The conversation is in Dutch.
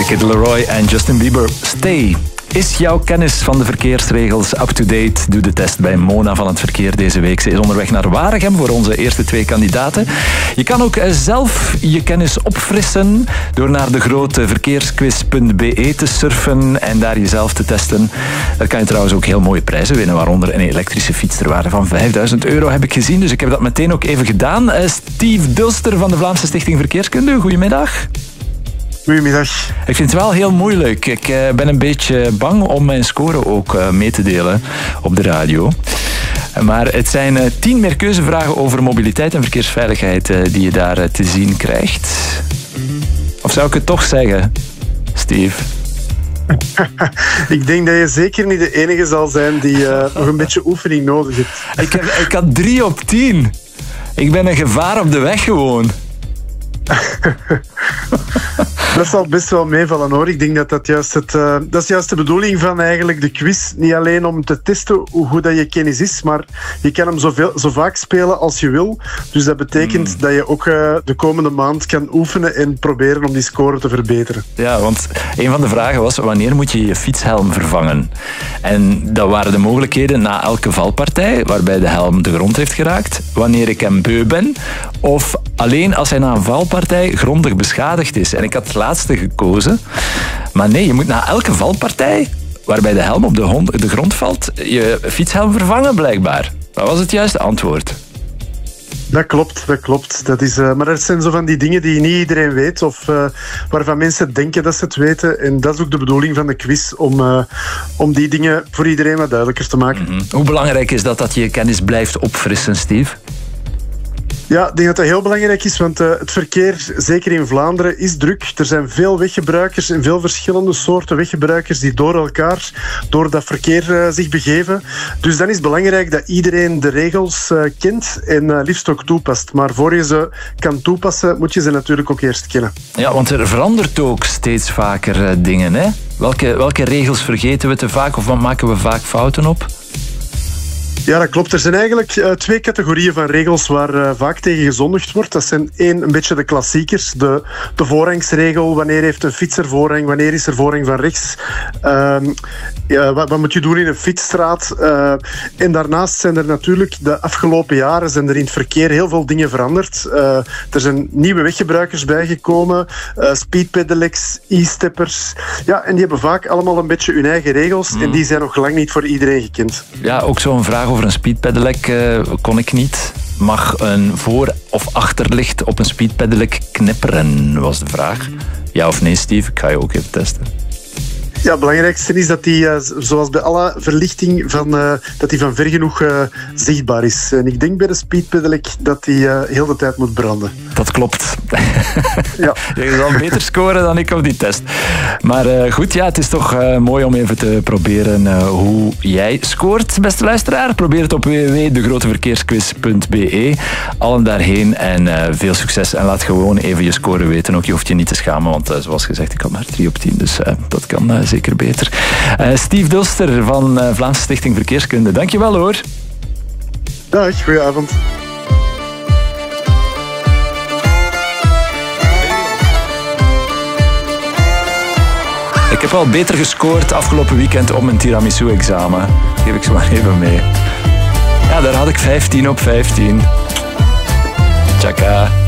Kid Laroi en Justin Bieber. Stay. Is jouw kennis van de verkeersregels up-to-date? Doe de test bij Mona van het Verkeer deze week. Ze is onderweg naar Waregem voor onze eerste 2 kandidaten. Je kan ook zelf je kennis opfrissen door naar de grote verkeersquiz.be te surfen en daar jezelf te testen. Daar kan je trouwens ook heel mooie prijzen winnen, waaronder een elektrische fiets ter waarde van €5.000 heb ik gezien. Dus ik heb dat meteen ook even gedaan. Steve Dulster van de Vlaamse Stichting Verkeerskunde, goedemiddag. Goedemiddag. Ik vind het wel heel moeilijk. Ik ben een beetje bang om mijn score ook mee te delen op de radio. Maar het zijn 10 meerkeuzevragen over mobiliteit en verkeersveiligheid die je daar te zien krijgt. Of zou ik het toch zeggen, Steve? Ik denk dat je zeker niet de enige zal zijn die nog een beetje oefening nodig heeft. Ik had 3 op 10. Ik ben een gevaar op de weg gewoon. Dat zal best wel meevallen hoor. Ik denk dat is juist de bedoeling van eigenlijk de quiz. Niet alleen om te testen hoe goed dat je kennis is, maar je kan hem zo vaak spelen als je wil. Dus dat betekent dat je ook de komende maand kan oefenen en proberen om die score te verbeteren. Ja, want een van de vragen was: wanneer moet je je fietshelm vervangen? En dat waren de mogelijkheden na elke valpartij waarbij de helm de grond heeft geraakt, wanneer ik hem beu ben, of alleen als hij na een valpartij grondig beschadigd is. En ik had het laatste gekozen. Maar nee, je moet na elke valpartij waarbij de helm op de grond valt, je fietshelm vervangen blijkbaar. Dat was het juiste antwoord. Dat klopt. Maar dat zijn zo van die dingen die niet iedereen weet of waarvan mensen denken dat ze het weten. En dat is ook de bedoeling van de quiz, om die dingen voor iedereen wat duidelijker te maken. Mm-hmm. Hoe belangrijk is dat je kennis blijft opfrissen, Steve? Ja, ik denk dat dat heel belangrijk is, want het verkeer, zeker in Vlaanderen, is druk. Er zijn veel weggebruikers en veel verschillende soorten weggebruikers die door dat verkeer zich begeven. Dus dan is het belangrijk dat iedereen de regels kent en liefst ook toepast. Maar voor je ze kan toepassen, moet je ze natuurlijk ook eerst kennen. Ja, want er verandert ook steeds vaker dingen, hè? Welke regels vergeten we te vaak of maken we vaak fouten op? Ja, dat klopt. Er zijn eigenlijk 2 categorieën van regels waar vaak tegen gezondigd wordt. Dat zijn een beetje de klassiekers. De voorrangsregel. Wanneer heeft een fietser voorrang? Wanneer is er voorrang van rechts? Wat moet je doen in een fietsstraat? En daarnaast zijn er natuurlijk de afgelopen jaren zijn er in het verkeer heel veel dingen veranderd. Er zijn nieuwe weggebruikers bijgekomen. Speedpedelecs, e-steppers. Ja, en die hebben vaak allemaal een beetje hun eigen regels. En die zijn nog lang niet voor iedereen gekend. Ja, ook zo'n vraag over een speedpedelec kon ik niet. Mag een voor- of achterlicht op een speedpedelec knipperen, was de vraag. Ja of nee, Steve? Ik ga je ook even testen. Ja, het belangrijkste is dat die, zoals bij alle verlichting, dat die van ver genoeg zichtbaar is. En ik denk bij de speedpedelec dat die heel de tijd moet branden. Dat klopt. Ja. Je zal beter scoren dan ik op die test. Maar goed, ja, het is toch mooi om even te proberen hoe jij scoort, beste luisteraar. Probeer het op www.degroteverkeersquiz.be. Allen daarheen en veel succes. En laat gewoon even je score weten. Ook je hoeft je niet te schamen, want zoals gezegd, ik had maar 3 op 10. Dus dat kan zeker beter. Steve Dulster van Vlaamse Stichting Verkeerskunde. Dankjewel hoor. Dag, goedenavond. Ik heb al beter gescoord afgelopen weekend op mijn tiramisu-examen. Geef ik ze maar even mee. Ja, daar had ik 15 op 15. Tjaka.